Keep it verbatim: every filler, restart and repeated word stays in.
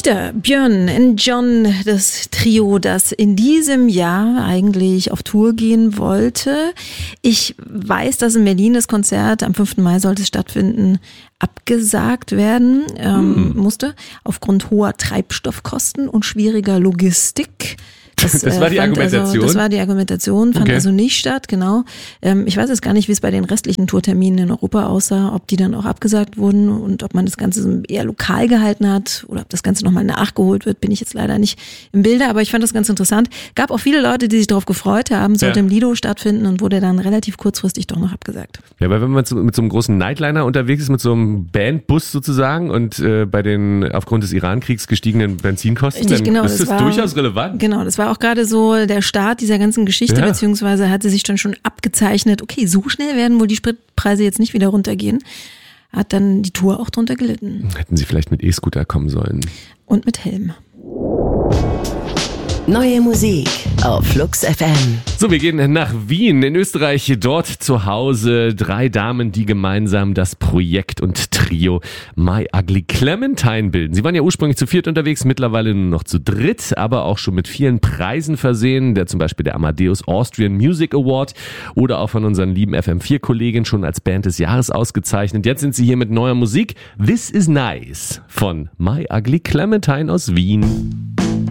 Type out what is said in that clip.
Richter, Björn und John, das Trio, das in diesem Jahr eigentlich auf Tour gehen wollte. Ich weiß, dass in Berlin das Konzert am fünften Mai sollte stattfinden, abgesagt werden ähm, mhm. musste, aufgrund hoher Treibstoffkosten und schwieriger Logistik. Das, das war die Argumentation? Also, das war die Argumentation, fand okay. also nicht statt, genau. Ähm, ich weiß jetzt gar nicht, wie es bei den restlichen Tourterminen in Europa aussah, ob die dann auch abgesagt wurden und ob man das Ganze eher lokal gehalten hat oder ob das Ganze nochmal nachgeholt wird, bin ich jetzt leider nicht im Bilde, aber ich fand das ganz interessant. Gab auch viele Leute, die sich darauf gefreut haben, sollte ja. im Lido stattfinden und wurde dann relativ kurzfristig doch noch abgesagt. Ja, weil wenn man so, mit so einem großen Nightliner unterwegs ist, mit so einem Bandbus sozusagen und äh, bei den aufgrund des Irankriegs gestiegenen Benzinkosten, Richtig, dann genau, ist das, das war, durchaus relevant. Genau, das war auch gerade so der Start dieser ganzen Geschichte, ja. beziehungsweise hatte sich dann schon abgezeichnet, okay, so schnell werden wohl die Spritpreise jetzt nicht wieder runtergehen. Hat dann die Tour auch drunter gelitten. Hätten sie vielleicht mit E-Scooter kommen sollen. Und mit Helm. Neue Musik auf Flux F M. So, wir gehen nach Wien in Österreich, dort zu Hause. Drei Damen, die gemeinsam das Projekt und Trio My Ugly Clementine bilden. Sie waren ja ursprünglich zu viert unterwegs, mittlerweile nur noch zu dritt, aber auch schon mit vielen Preisen versehen. Der zum Beispiel der Amadeus Austrian Music Award oder auch von unseren lieben F M vier Kollegen schon als Band des Jahres ausgezeichnet. Jetzt sind sie hier mit neuer Musik. This is Nice von My Ugly Clementine aus Wien.